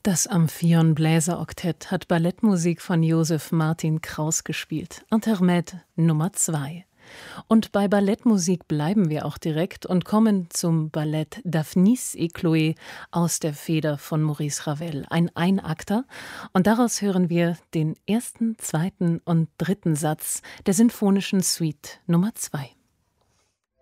Das Amphion-Bläser-Oktett hat Ballettmusik von Joseph Martin Kraus gespielt. Intermezzo Nummer 2. Und bei Ballettmusik bleiben wir auch direkt und kommen zum Ballett Daphnis et Chloé aus der Feder von Maurice Ravel, ein Einakter. Und daraus hören wir den ersten, zweiten und dritten Satz der Sinfonischen Suite Nummer 2.